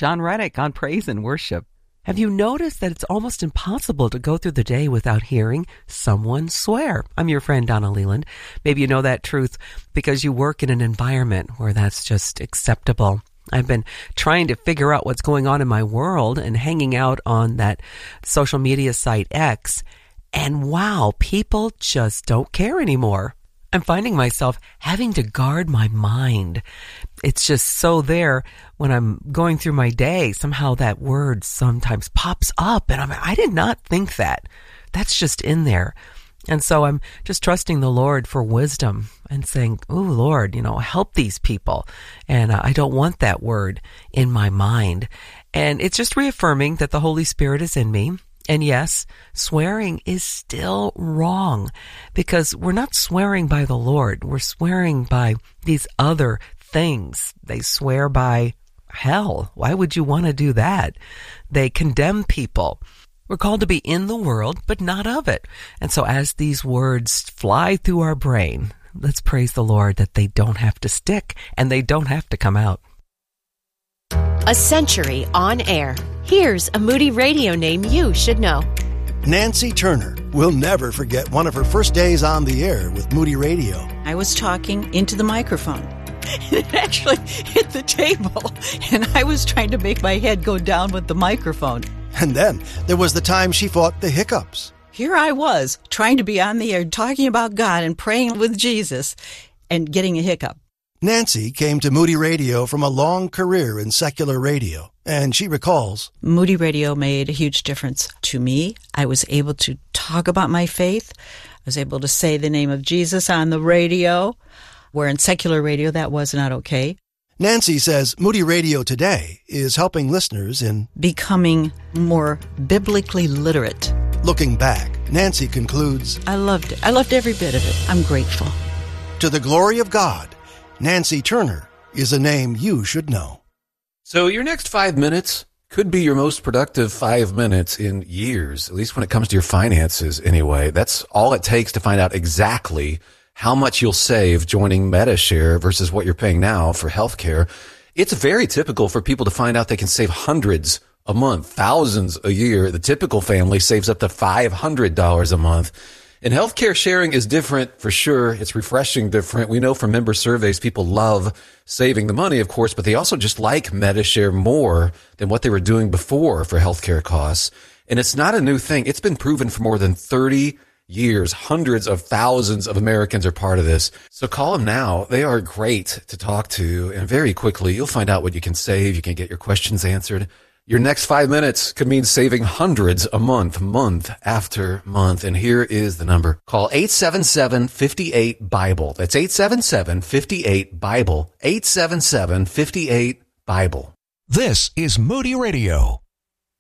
John Reddick on Praise and Worship. Have you noticed that it's almost impossible to go through the day without hearing someone swear? I'm your friend, Donna Leland. Maybe you know that truth because you work in an environment where that's just acceptable. I've been trying to figure out what's going on in my world and hanging out on that social media site X. And wow, people just don't care anymore. I'm finding myself having to guard my mind. It's just so there when I'm going through my day. Somehow that word sometimes pops up and I did not think that. That's just in there. And so I'm just trusting the Lord for wisdom and saying, oh, Lord, help these people. And I don't want that word in my mind. And it's just reaffirming that the Holy Spirit is in me. And yes, swearing is still wrong because we're not swearing by the Lord. We're swearing by these other things. They swear by hell. Why would you want to do that? They condemn people. We're called to be in the world, but not of it. And so as these words fly through our brain, let's praise the Lord that they don't have to stick and they don't have to come out. A century on air. Here's a Moody Radio name you should know. Nancy Turner will never forget one of her first days on the air with Moody Radio. I was talking into the microphone. It actually hit the table, and I was trying to make my head go down with the microphone. And then there was the time she fought the hiccups. Here I was, trying to be on the air, talking about God and praying with Jesus, and getting a hiccup. Nancy came to Moody Radio from a long career in secular radio, and she recalls, Moody Radio made a huge difference to me. I was able to talk about my faith. I was able to say the name of Jesus on the radio, where in secular radio that was not okay. Nancy says Moody Radio today is helping listeners in becoming more biblically literate. Looking back, Nancy concludes, I loved it. I loved every bit of it. I'm grateful. To the glory of God, Nancy Turner is a name you should know. So your next 5 minutes could be your most productive 5 minutes in years, at least when it comes to your finances anyway. That's all it takes to find out exactly how much you'll save joining MediShare versus what you're paying now for healthcare. It's very typical for people to find out they can save hundreds a month, thousands a year. The typical family saves up to $500 a month. And healthcare sharing is different for sure. It's refreshing different. We know from member surveys, people love saving the money, of course, but they also just like MediShare more than what they were doing before for healthcare costs. And it's not a new thing. It's been proven for more than 30 years. Hundreds of thousands of Americans are part of this. So call them now. They are great to talk to. And very quickly, you'll find out what you can save. You can get your questions answered. Your next 5 minutes could mean saving hundreds a month, month after month. And here is the number. Call 877-58-BIBLE. That's 877-58-BIBLE. 877-58-BIBLE. This is Moody Radio.